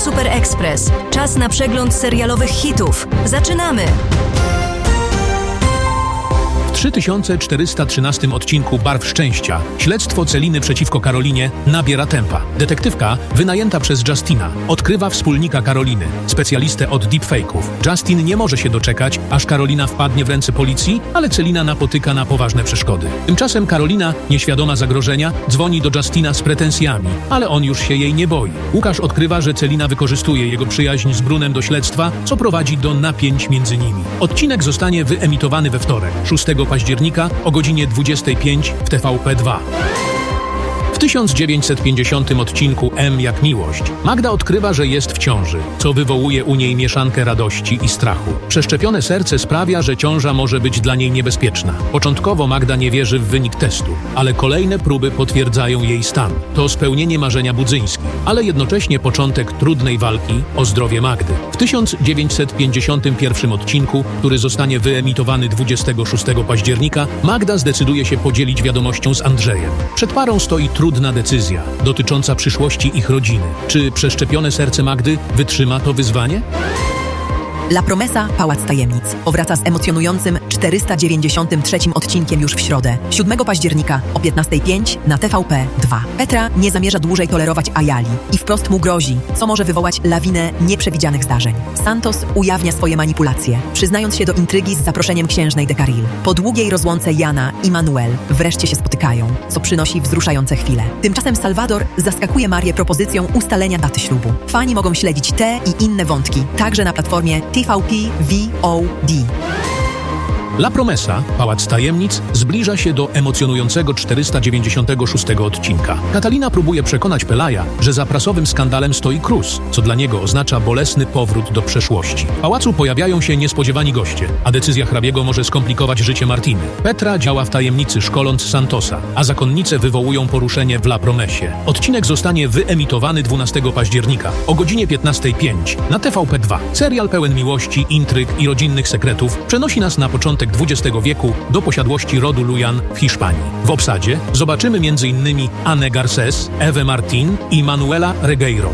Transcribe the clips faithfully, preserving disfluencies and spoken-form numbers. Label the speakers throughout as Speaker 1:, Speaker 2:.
Speaker 1: Super Express. Czas na przegląd serialowych hitów. Zaczynamy!
Speaker 2: W trzy tysiące czterysta trzynastym odcinku Barw Szczęścia śledztwo Celiny przeciwko Karolinie nabiera tempa. Detektywka, wynajęta przez Justina, odkrywa wspólnika Karoliny, specjalistę od deepfake'ów. Justin nie może się doczekać, aż Karolina wpadnie w ręce policji, ale Celina napotyka na poważne przeszkody. Tymczasem Karolina, nieświadoma zagrożenia, dzwoni do Justina z pretensjami, ale on już się jej nie boi. Łukasz odkrywa, że Celina wykorzystuje jego przyjaźń z Brunem do śledztwa, co prowadzi do napięć między nimi. Odcinek zostanie wyemitowany we wtorek, szóstego października o godzinie dwudziestej piątej w T V P dwa. W tysiąc dziewięćset pięćdziesiątym odcinku M jak miłość Magda odkrywa, że jest w ciąży, co wywołuje u niej mieszankę radości i strachu. Przeszczepione serce sprawia, że ciąża może być dla niej niebezpieczna. Początkowo Magda nie wierzy w wynik testu, ale kolejne próby potwierdzają jej stan. To spełnienie marzenia Budzyńskich, ale jednocześnie początek trudnej walki o zdrowie Magdy. W tysiąc dziewięćset pięćdziesiątym pierwszym odcinku, który zostanie wyemitowany dwudziestego szóstego października, Magda zdecyduje się podzielić wiadomością z Andrzejem. Przed parą stoi trudna decyzja dotycząca przyszłości ich rodziny. Czy przeszczepione serce Magdy wytrzyma to wyzwanie?
Speaker 3: La Promesa – Pałac Tajemnic powraca z emocjonującym czterysta dziewięćdziesiątym trzecim odcinkiem już w środę, siódmego października o piętnastej pięć na T V P dwa. Petra nie zamierza dłużej tolerować Ayali i wprost mu grozi, co może wywołać lawinę nieprzewidzianych zdarzeń. Santos ujawnia swoje manipulacje, przyznając się do intrygi z zaproszeniem księżnej de Carril. Po długiej rozłące Jana i Manuel wreszcie się spotykają, co przynosi wzruszające chwile. Tymczasem Salvador zaskakuje Marię propozycją ustalenia daty ślubu. Fani mogą śledzić te i inne wątki, także na platformie T V P V O D.
Speaker 2: La Promesa, Pałac Tajemnic, zbliża się do emocjonującego czterysta dziewięćdziesiątego szóstego odcinka. Katalina próbuje przekonać Pelaja, że za prasowym skandalem stoi Cruz, co dla niego oznacza bolesny powrót do przeszłości. W pałacu pojawiają się niespodziewani goście, a decyzja hrabiego może skomplikować życie Martiny. Petra działa w tajemnicy, szkoląc Santosa, a zakonnice wywołują poruszenie w La Promesie. Odcinek zostanie wyemitowany dwunastego października o godzinie piętnastej pięć na T V P dwa. Serial pełen miłości, intryg i rodzinnych sekretów przenosi nas na początek dwudziestego wieku do posiadłości rodu Lujan w Hiszpanii. W obsadzie zobaczymy między innymi Anę Garces, Ewę Martin i Manuela Regueiro.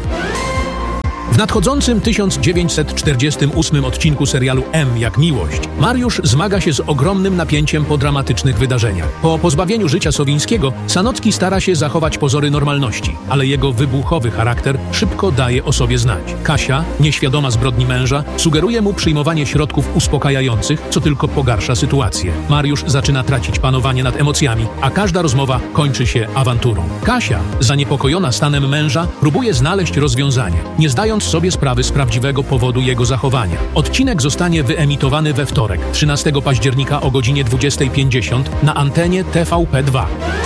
Speaker 2: W nadchodzącym tysiąc dziewięćset czterdziestym ósmym odcinku serialu M jak miłość Mariusz zmaga się z ogromnym napięciem po dramatycznych wydarzeniach. Po pozbawieniu życia Sowińskiego Sanocki stara się zachować pozory normalności, ale jego wybuchowy charakter szybko daje o sobie znać. Kasia, nieświadoma zbrodni męża, sugeruje mu przyjmowanie środków uspokajających, co tylko pogarsza sytuację. Mariusz zaczyna tracić panowanie nad emocjami, a każda rozmowa kończy się awanturą. Kasia, zaniepokojona stanem męża, próbuje znaleźć rozwiązanie, nie zdając sobie sprawy z prawdziwego powodu jego zachowania. Odcinek zostanie wyemitowany we wtorek, trzynastego października o godzinie dwudziestej pięćdziesiąt na antenie T V P dwa.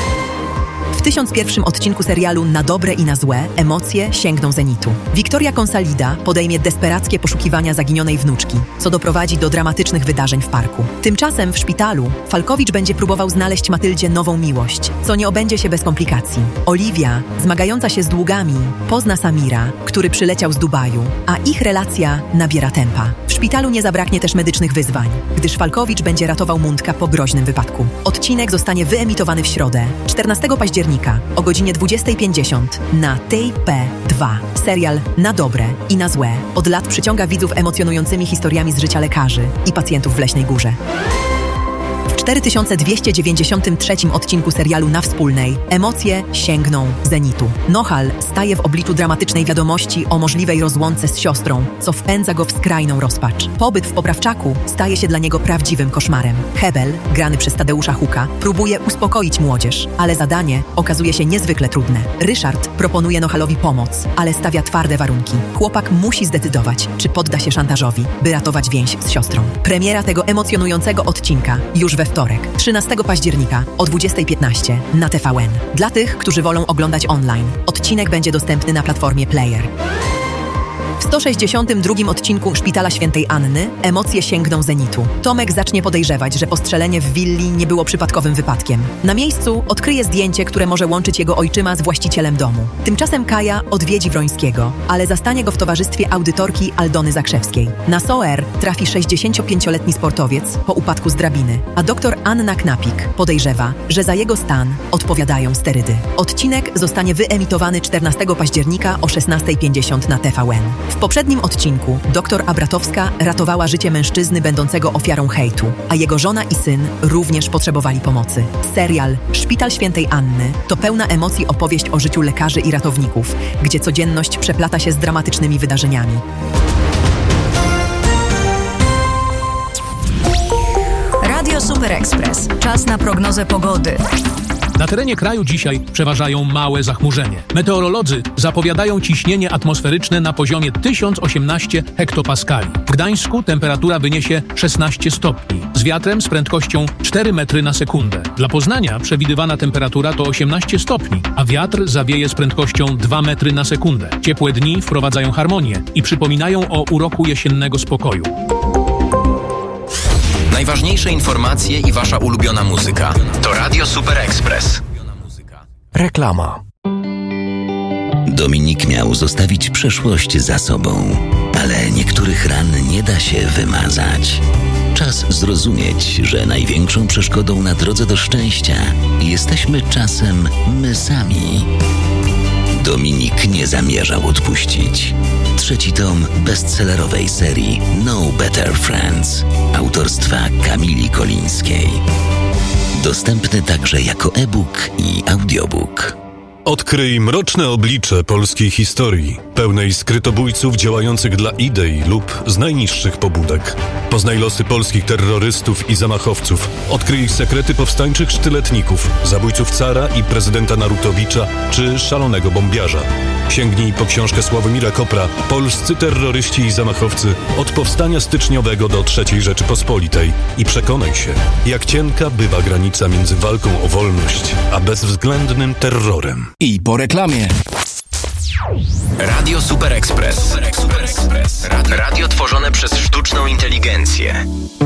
Speaker 3: W tysiąc pierwszym odcinku serialu Na dobre i na złe emocje sięgną zenitu. Wiktoria Consalida podejmie desperackie poszukiwania zaginionej wnuczki, co doprowadzi do dramatycznych wydarzeń w parku. Tymczasem w szpitalu Falkowicz będzie próbował znaleźć Matyldzie nową miłość, co nie obędzie się bez komplikacji. Oliwia, zmagająca się z długami, pozna Samira, który przyleciał z Dubaju, a ich relacja nabiera tempa. W szpitalu nie zabraknie też medycznych wyzwań, gdyż Falkowicz będzie ratował Mundka po groźnym wypadku. Odcinek zostanie wyemitowany w środę, czternastego października o godzinie dwudziestej pięćdziesiąt na T P dwa. Serial Na dobre i na złe od lat przyciąga widzów emocjonującymi historiami z życia lekarzy i pacjentów w Leśnej Górze. W cztery tysiące dwieście dziewięćdziesiątym trzecim odcinku serialu Na wspólnej emocje sięgną zenitu. Nohal staje w obliczu dramatycznej wiadomości o możliwej rozłące z siostrą, co wpędza go w skrajną rozpacz. Pobyt w poprawczaku staje się dla niego prawdziwym koszmarem. Hebel, grany przez Tadeusza Huka, próbuje uspokoić młodzież, ale zadanie okazuje się niezwykle trudne. Ryszard proponuje Nohalowi pomoc, ale stawia twarde warunki. Chłopak musi zdecydować, czy podda się szantażowi, by ratować więź z siostrą. Premiera tego emocjonującego odcinka już we wtorek, trzynastego października o dwudziestej piętnaście na T V N. Dla tych, którzy wolą oglądać online, odcinek będzie dostępny na platformie Player. W sto sześćdziesiątym drugim odcinku Szpitala Świętej Anny emocje sięgną zenitu. Tomek zacznie podejrzewać, że postrzelenie w willi nie było przypadkowym wypadkiem. Na miejscu odkryje zdjęcie, które może łączyć jego ojczyma z właścicielem domu. Tymczasem Kaja odwiedzi Wrońskiego, ale zastanie go w towarzystwie audytorki Aldony Zakrzewskiej. Na S O R trafi sześćdziesięciopięcioletni sportowiec po upadku z drabiny, a doktor Anna Knapik podejrzewa, że za jego stan odpowiadają sterydy. Odcinek zostanie wyemitowany czternastego października o szesnasta pięćdziesiąt na T V N. W poprzednim odcinku doktor Abratowska ratowała życie mężczyzny będącego ofiarą hejtu, a jego żona i syn również potrzebowali pomocy. Serial Szpital Świętej Anny to pełna emocji opowieść o życiu lekarzy i ratowników, gdzie codzienność przeplata się z dramatycznymi wydarzeniami.
Speaker 1: Radio Super Express. Czas na prognozę pogody.
Speaker 2: Na terenie kraju dzisiaj przeważają małe zachmurzenie. Meteorolodzy zapowiadają ciśnienie atmosferyczne na poziomie tysiąc osiemnaście hektopaskali. W Gdańsku temperatura wyniesie szesnaście stopni, z wiatrem z prędkością cztery metry na sekundę. Dla Poznania przewidywana temperatura to osiemnaście stopni, a wiatr zawieje z prędkością dwa metry na sekundę. Ciepłe dni wprowadzają harmonię i przypominają o uroku jesiennego spokoju.
Speaker 4: Najważniejsze informacje i wasza ulubiona muzyka. To Radio Super Express.
Speaker 5: Reklama.
Speaker 6: Dominik miał zostawić przeszłość za sobą, ale niektórych ran nie da się wymazać. Czas zrozumieć, że największą przeszkodą na drodze do szczęścia jesteśmy czasem my sami. Dominik nie zamierzał odpuścić. Trzeci tom bestsellerowej serii No Better Friends autorstwa Kamili Kolińskiej. Dostępny także jako e-book i audiobook.
Speaker 7: Odkryj mroczne oblicze polskiej historii, pełnej skrytobójców działających dla idei lub z najniższych pobudek. Poznaj losy polskich terrorystów i zamachowców. Odkryj ich sekrety powstańczych sztyletników, zabójców cara i prezydenta Narutowicza czy szalonego bombiarza. Sięgnij po książkę Sławomira Kopra Polscy terroryści i zamachowcy od powstania styczniowego do trzeciej Rzeczypospolitej i przekonaj się, jak cienka bywa granica między walką o wolność a bezwzględnym terrorem.
Speaker 5: I po reklamie.
Speaker 4: Radio Super Express. Radio tworzone przez sztuczną inteligencję.